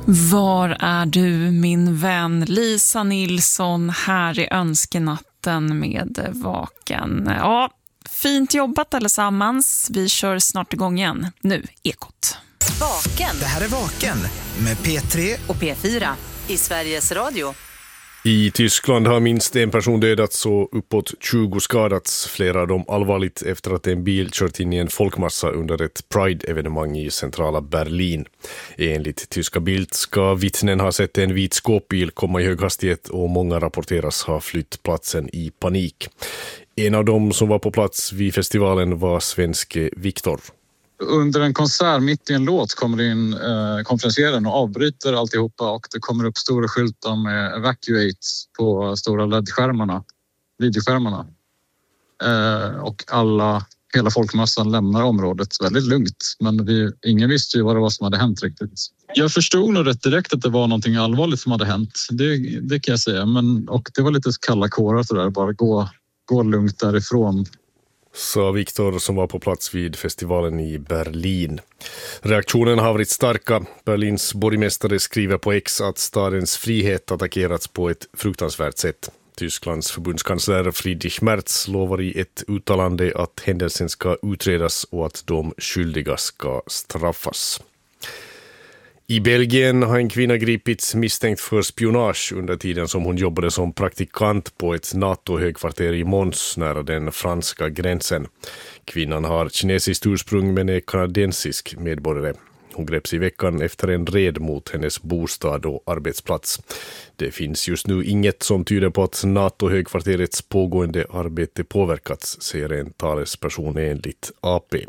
Var är du, min vän? Lisa Nilsson här i önskenatten med Vaken. Ja, fint jobbat allesammans. Vi kör snart igång igen. Nu, Ekot. Vaken. Det här är Vaken med P3 och P4 i Sveriges Radio. I Tyskland har minst en person dödats och uppåt 20 skadats, flera av dem allvarligt efter att en bil kört in i en folkmassa under ett Pride-evenemang i centrala Berlin. Enligt tyska Bild ska vittnen ha sett en vit skåpbil komma i hög hastighet och många rapporteras ha flytt platsen i panik. En av dem som var på plats vid festivalen var svenske Viktor. Under en konsert mitt i en låt kommer det in konferencieraren och avbryter alltihopa och det kommer upp stora skyltar med evacuate på stora videoskärmarna. Och hela folkmassan lämnar området väldigt lugnt. Men ingen visste ju vad det var som hade hänt riktigt. Jag förstod nog rätt direkt att det var någonting allvarligt som hade hänt. Det kan jag säga. Och det var lite kalla kårar så där. Bara gå lugnt därifrån. Sa Viktor som var på plats vid festivalen i Berlin. Reaktionen har varit starka. Berlins borgmästare skriver på X att stadens frihet attackerats på ett fruktansvärt sätt. Tysklands förbundskansler Friedrich Merz lovar i ett uttalande att händelsen ska utredas och att de skyldiga ska straffas. I Belgien har en kvinna gripits misstänkt för spionage under tiden som hon jobbade som praktikant på ett NATO-högkvarter i Mons nära den franska gränsen. Kvinnan har kinesiskt ursprung men är kanadensisk medborgare. Hon greps i veckan efter en red mot hennes bostad och arbetsplats. Det finns just nu inget som tyder på att NATO-högkvarterets pågående arbete påverkats, säger en talesperson enligt AP.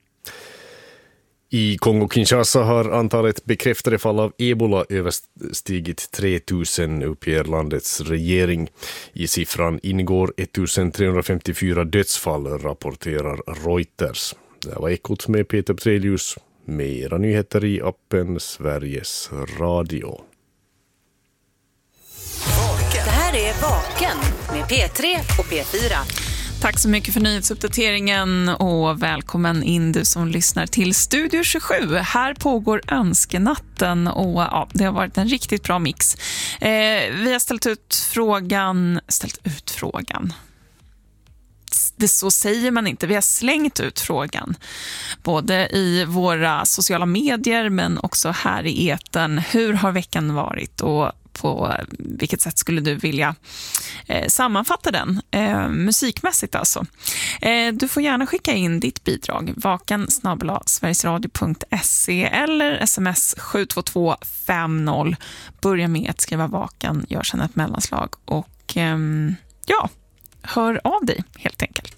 I Kongo-Kinshasa har antalet bekräftade fall av Ebola överstigit 3000, uppger landets regering. I siffran ingår 1354 dödsfall, rapporterar Reuters. Det var Ekot med Peter Petrelius. Mera nyheter i appen Sveriges Radio. Det här är Vaken med P3 och P4. Tack så mycket för nyhetsuppdateringen och välkommen in du som lyssnar till Studio 27. Här pågår önskenatten och ja, det har varit en riktigt bra mix. Vi har ställt ut frågan. Det så säger man inte. Vi har slängt ut frågan. Både i våra sociala medier men också här i etern. Hur har veckan varit och på vilket sätt skulle du vilja sammanfatta den musikmässigt alltså. Du får gärna skicka in ditt bidrag vaken@sverigesradio.se eller sms 72250. Börja med att skriva vaken, gör sedan ett mellanslag och hör av dig helt enkelt.